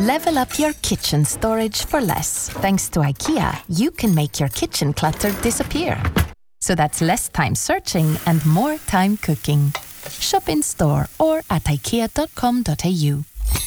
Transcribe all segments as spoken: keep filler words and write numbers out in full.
Level up your kitchen storage for less. Thanks to IKEA, you can make your kitchen clutter disappear. So that's less time searching and more time cooking. Shop in store or at ikea dot com dot a u.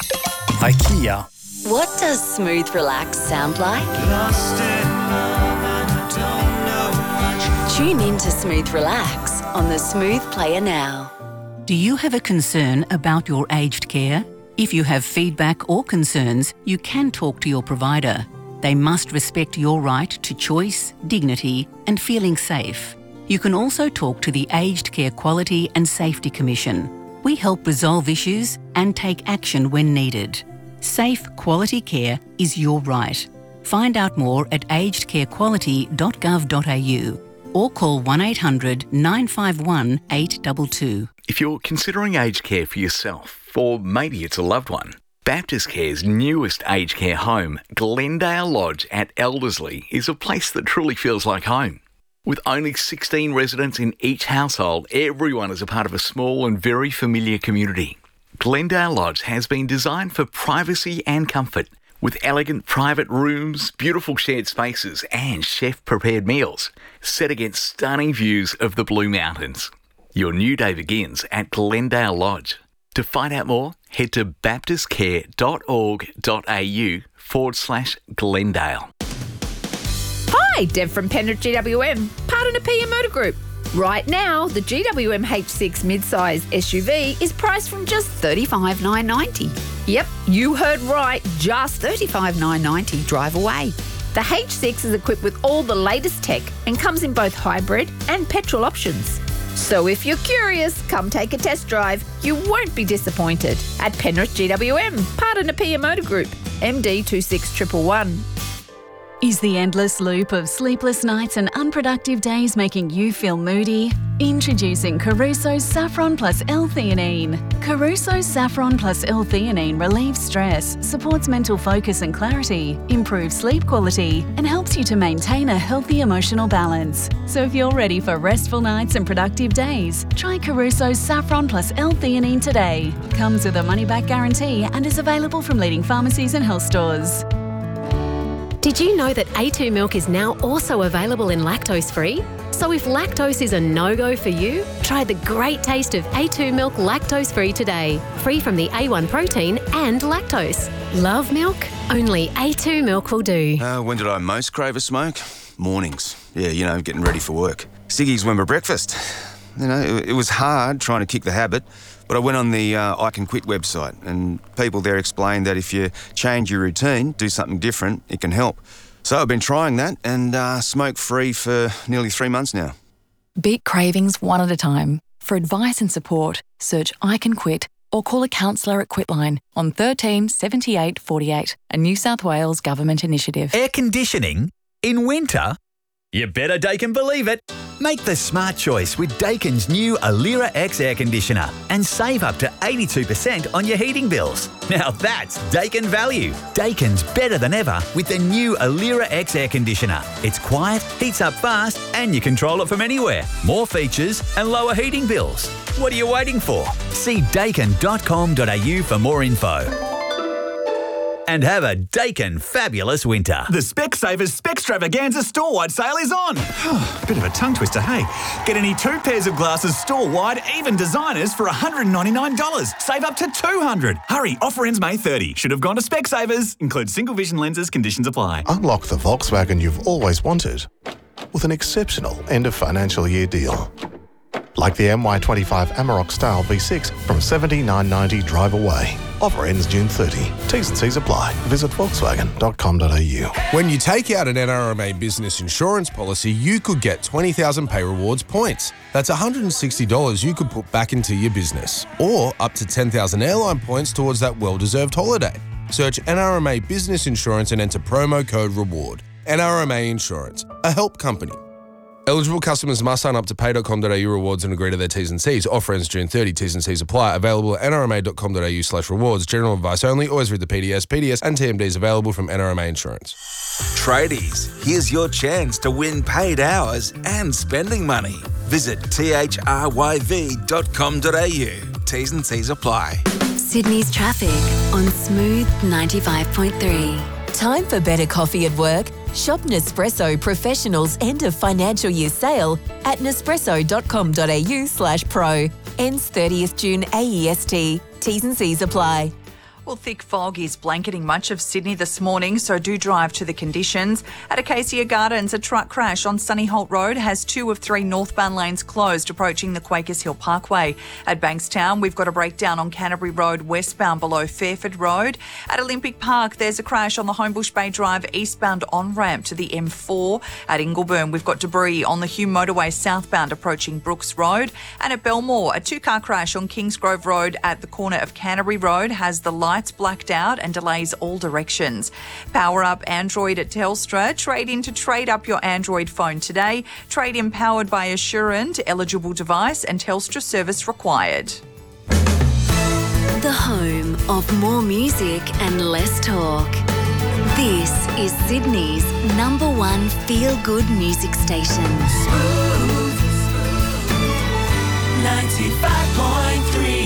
IKEA. What does smooth relax sound like? Lost in love and don't know much. Tune in to Smooth Relax on the Smooth Player now. Do you have a concern about your aged care? If you have feedback or concerns, you can talk to your provider. They must respect your right to choice, dignity, and feeling safe. You can also talk to the Aged Care Quality and Safety Commission. We help resolve issues and take action when needed. Safe, quality care is your right. Find out more at aged care quality dot gov dot a u or call one eight hundred nine five one eight two two. If you're considering aged care for yourself, or maybe it's a loved one, Baptist Care's newest aged care home, Glendale Lodge at Elderslie, is a place that truly feels like home. With only sixteen residents in each household, everyone is a part of a small and very familiar community. Glendale Lodge has been designed for privacy and comfort, with elegant private rooms, beautiful shared spaces and chef-prepared meals, set against stunning views of the Blue Mountains. Your new day begins at Glendale Lodge. To find out more, head to baptistcare.org.au forward slash Glendale. Hi, Deb from Penrith G W M, part of the P M Motor Group. Right now, the G W M H six mid-size S U V is priced from just thirty-five thousand nine hundred ninety dollars. Yep, you heard right, just thirty-five thousand nine hundred ninety dollars drive away. The H six is equipped with all the latest tech and comes in both hybrid and petrol options. So if you're curious, come take a test drive. You won't be disappointed. At Penrith G W M, part of the P M Motor Group, M D two six one one one. Is the endless loop of sleepless nights and unproductive days making you feel moody? Introducing Caruso's Saffron Plus L-Theanine. Caruso's Saffron Plus L-Theanine relieves stress, supports mental focus and clarity, improves sleep quality, and helps you to maintain a healthy emotional balance. So if you're ready for restful nights and productive days, try Caruso's Saffron Plus L-Theanine today. Comes with a money-back guarantee and is available from leading pharmacies and health stores. Did you know that A two milk is now also available in lactose-free? So if lactose is a no-go for you, try the great taste of A two milk lactose-free today. Free from the A one protein and lactose. Love milk? Only A two milk will do. Uh, when did I most crave a smoke? Mornings. Yeah, you know, getting ready for work. Ciggies went for breakfast. You know, it, it was hard trying to kick the habit, but I went on the uh, I Can Quit website and people there explained that if you change your routine, do something different, it can help. So I've been trying that and uh, smoke-free for nearly three months now. Beat cravings one at a time. For advice and support, search I Can Quit or call a counsellor at Quitline on thirteen seventy-eight forty-eight, a New South Wales government initiative. Air conditioning? In winter? You better Daikin believe it. Make the smart choice with Daikin's new Alira X air conditioner and save up to eighty-two percent on your heating bills. Now that's Daikin value. Daikin's better than ever with the new Alira X air conditioner. It's quiet, heats up fast, and you control it from anywhere. More features and lower heating bills. What are you waiting for? See daikin dot com dot a u for more info. And have a Daikin fabulous winter. The Specsavers Specstravaganza store-wide sale is on. Bit of a tongue twister, hey? Get any two pairs of glasses store-wide, even designers, for one hundred ninety-nine dollars. Save up to two hundred dollars. Hurry, offer ends May thirtieth. Should have gone to Specsavers. Includes single vision lenses, conditions apply. Unlock the Volkswagen you've always wanted with an exceptional end of financial year deal. Like the M Y twenty-five Amarok Style V six from seventy-nine ninety drive away. Offer ends June thirtieth. T's and C's apply. Visit volkswagen dot com dot a u. When you take out an N R M A business insurance policy, you could get twenty thousand Pay Rewards points. That's one hundred sixty dollars you could put back into your business. Or up to ten thousand airline points towards that well-deserved holiday. Search N R M A Business Insurance and enter promo code REWARD. N R M A Insurance, a help company. Eligible customers must sign up to pay dot com dot a u rewards and agree to their T's and C's. Offer ends June thirtieth. T's and C's apply. Available at n r m a dot com dot a u slash rewards. General advice only. Always read the P D S. P D S and T M Ds available from N R M A Insurance. Tradies, here's your chance to win paid hours and spending money. Visit t h r y v dot com dot a u. T's and C's apply. Sydney's traffic on Smooth ninety-five point three. Time for better coffee at work? Shop Nespresso Professional's end of financial year sale at nespresso.com.au slash pro. Ends thirtieth June A E S T. T's and C's apply. Well, thick fog is blanketing much of Sydney this morning, so do drive to the conditions. At Acacia Gardens, a truck crash on Sunny Holt Road has two of three northbound lanes closed approaching the Quakers Hill Parkway. At Bankstown, we've got a breakdown on Canterbury Road westbound below Fairford Road. At Olympic Park, there's a crash on the Homebush Bay Drive eastbound on-ramp to the M four. At Ingleburn, we've got debris on the Hume Motorway southbound approaching Brooks Road. And at Belmore, a two-car crash on Kingsgrove Road at the corner of Canterbury Road has the light Lights blacked out and delays all directions. Power up Android at Telstra. Trade in to trade up your Android phone today. Trade in powered by Assurant. Eligible device and Telstra service required. The home of more music and less talk. This is Sydney's number one feel-good music station. Smooth ninety-five point three.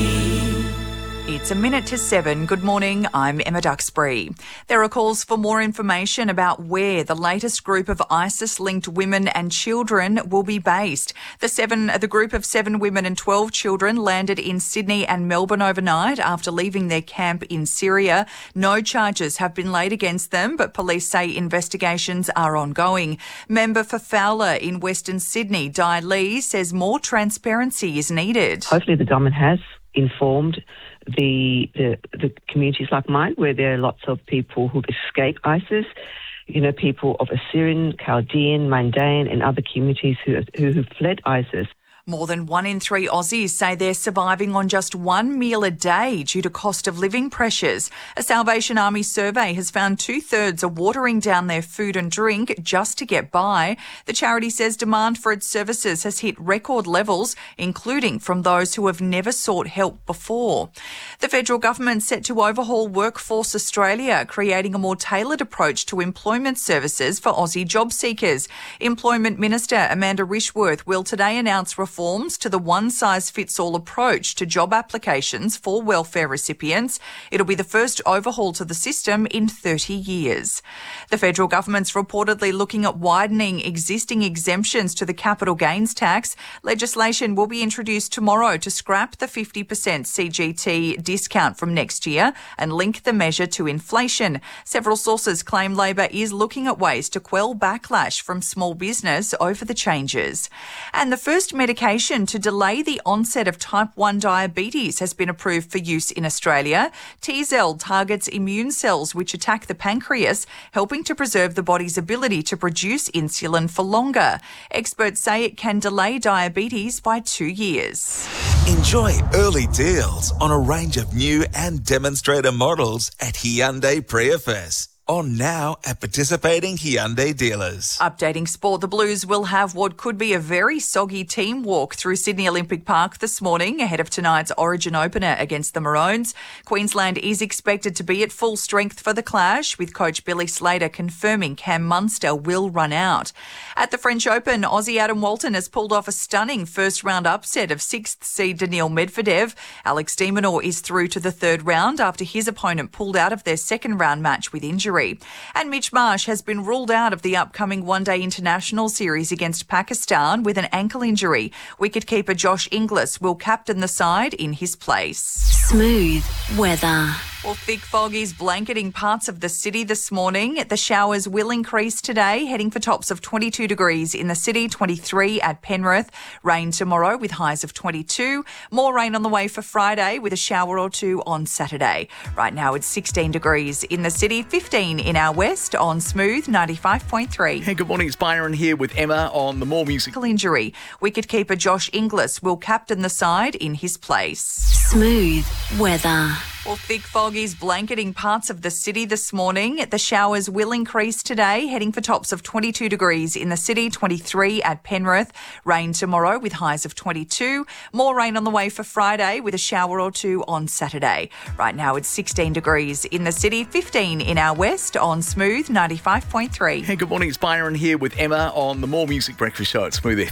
It's a minute to seven. Good morning, I'm Emma Duxbury. There are calls for more information about where the latest group of ISIS-linked women and children will be based. The seven, the group of seven women and twelve children landed in Sydney and Melbourne overnight after leaving their camp in Syria. No charges have been laid against them, but police say investigations are ongoing. Member for Fowler in Western Sydney, Di Lee, says more transparency is needed. Hopefully the government has informed The, the the communities like mine, where there are lots of people who've escaped ISIS, you know, people of Assyrian, Chaldean, Mandaean and other communities who who, who fled ISIS. More than one in three Aussies say they're surviving on just one meal a day due to cost of living pressures. A Salvation Army survey has found two-thirds are watering down their food and drink just to get by. The charity says demand for its services has hit record levels, including from those who have never sought help before. The federal government set to overhaul Workforce Australia, creating a more tailored approach to employment services for Aussie job seekers. Employment Minister Amanda Rishworth will today announce reforms reforms to the one-size-fits-all approach to job applications for welfare recipients. It'll be the first overhaul to the system in thirty years. The federal government's reportedly looking at widening existing exemptions to the capital gains tax. Legislation will be introduced tomorrow to scrap the fifty percent C G T discount from next year and link the measure to inflation. Several sources claim Labor is looking at ways to quell backlash from small business over the changes. And the first medication to delay the onset of type one diabetes has been approved for use in Australia. T-Zel targets immune cells which attack the pancreas, helping to preserve the body's ability to produce insulin for longer. Experts say it can delay diabetes by two years. Enjoy early deals on a range of new and demonstrator models at Hyundai Prius. On now at participating Hyundai dealers. Updating sport, the Blues will have what could be a very soggy team walk through Sydney Olympic Park this morning ahead of tonight's Origin opener against the Maroons. Queensland is expected to be at full strength for the clash, with coach Billy Slater confirming Cam Munster will run out. At the French Open, Aussie Adam Walton has pulled off a stunning first-round upset of sixth seed Daniil Medvedev. Alex de Minaur is through to the third round after his opponent pulled out of their second-round match with injury. And Mitch Marsh has been ruled out of the upcoming one-day international series against Pakistan with an ankle injury. Wicketkeeper Josh Inglis will captain the side in his place. Smooth weather. Well, thick fog is blanketing parts of the city this morning. The showers will increase today, heading for tops of twenty-two degrees in the city, twenty-three at Penrith. Rain tomorrow with highs of twenty-two. More rain on the way for Friday with a shower or two on Saturday. Right now it's sixteen degrees in the city, fifteen in our west on Smooth ninety-five point three. Hey, good morning. It's Byron here with Emma on the More Music. Injury. Wicketkeeper Josh Inglis will captain the side in his place. Smooth weather. Well, thick fog is blanketing parts of the city this morning. The showers will increase today, heading for tops of twenty-two degrees in the city, twenty-three at Penrith. Rain tomorrow with highs of twenty-two. More rain on the way for Friday with a shower or two on Saturday. Right now it's sixteen degrees in the city, fifteen in our west on Smooth ninety-five point three. Hey, good morning. It's Byron here with Emma on the More Music Breakfast Show at Smooth